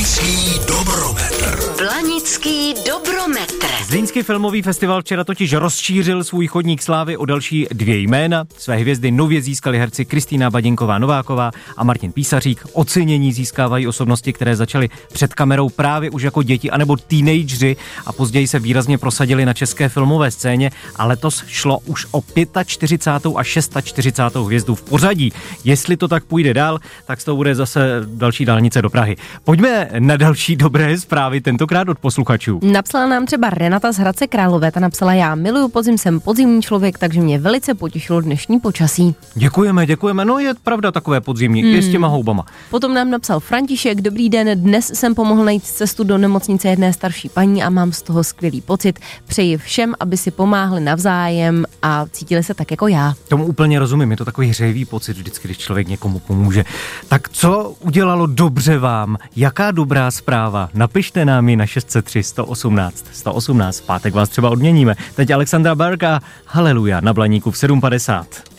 Blanický dobrometr. Blanický dobrometr. Zlínský filmový festival včera totiž rozšířil svůj chodník slávy o další 2 jména. Své hvězdy nově získali herci Kristýna Badinková-Nováková a Martin Písařík. Ocenění získávají osobnosti, které začaly před kamerou právě už jako děti anebo teenageři a později se výrazně prosadili na české filmové scéně a letos šlo už o 45. a 46. hvězdu v pořadí. Jestli to tak půjde dál, tak to bude zase další dálnice do Prahy. Pojďme na další dobré zprávy, tentokrát od posluchačů. Napsala nám třeba Renata z Hradce Králové, ta napsala: já miluju podzim, jsem podzimní člověk, takže mě velice potěšilo dnešní počasí. Děkujeme, no je pravda takové podzimní, je s těma houbama. Potom nám napsal František: dobrý den, dnes jsem pomohl najít cestu do nemocnice jedné starší paní a mám z toho skvělý pocit. Přeji všem, aby si pomáhli navzájem a cítili se tak jako já. Tomu úplně rozumím, je to takový hřejivý pocit vždycky, když člověk někomu pomůže. Tak co udělalo dobře vám? Jaká dobrá zpráva? Napište nám ji na 603 118 118. V pátek vás třeba odměníme. Teď Alexandra Berga, Haleluja, na Blaníku v 7:50.